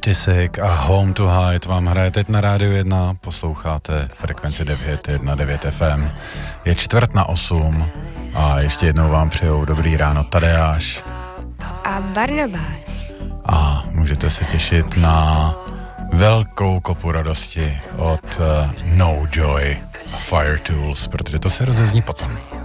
Tisek a Home to Hide vám hraje teď na Rádiu 1, posloucháte frekvenci 919 FM. Je 7:45 a ještě jednou vám přejou dobrý ráno Tadeáš a Barnabáš. A můžete se těšit na velkou kopu radosti od No Joy a Fire Tools, protože to se rozezní potom.